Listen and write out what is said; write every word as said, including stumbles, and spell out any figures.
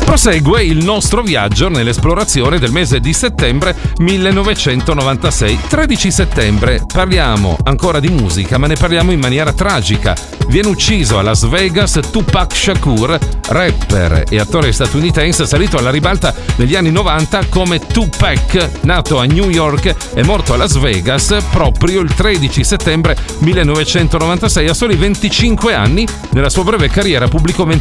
Prosegue il nostro viaggio nell'esplorazione del mese di settembre millenovecentonovantasei. tredici settembre, parliamo ancora di musica, ma ne parliamo in maniera tragica. Viene ucciso a Las Vegas Tupac Shakur, rapper e attore statunitense salito alla ribalta negli anni novanta come Tupac, nato a New York e morto a Las Vegas proprio il tredici settembre millenovecentonovantasei. A soli venticinque anni, nella sua breve carriera pubblicò